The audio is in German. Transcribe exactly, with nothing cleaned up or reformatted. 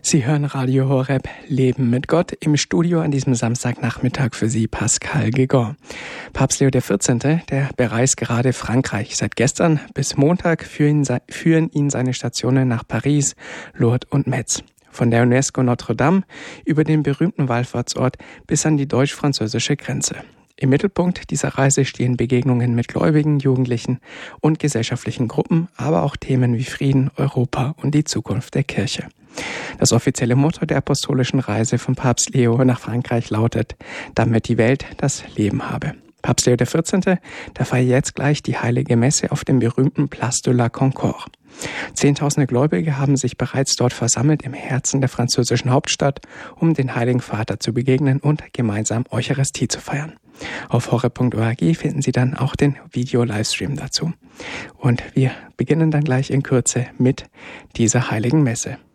Sie hören Radio Horeb Leben mit Gott, im Studio an diesem Samstagnachmittag für Sie Pascal Guégan. Papst Leo der vierzehnte, der bereist gerade Frankreich. Seit gestern bis Montag führen, führen ihn seine Stationen nach Paris, Lourdes und Metz. Von der UNESCO Notre Dame über den berühmten Wallfahrtsort bis an die deutsch-französische Grenze. Im Mittelpunkt dieser Reise stehen Begegnungen mit Gläubigen, Jugendlichen und gesellschaftlichen Gruppen, aber auch Themen wie Frieden, Europa und die Zukunft der Kirche. Das offizielle Motto der apostolischen Reise von Papst Leo nach Frankreich lautet: damit die Welt das Leben habe. Papst Leo der vierzehnte, der feiert jetzt gleich die Heilige Messe auf dem berühmten Place de la Concorde. Zehntausende Gläubige haben sich bereits dort versammelt im Herzen der französischen Hauptstadt, um den Heiligen Vater zu begegnen und gemeinsam Eucharistie zu feiern. Auf horeb punkt org finden Sie dann auch den Video-Livestream dazu. Und wir beginnen dann gleich in Kürze mit dieser Heiligen Messe.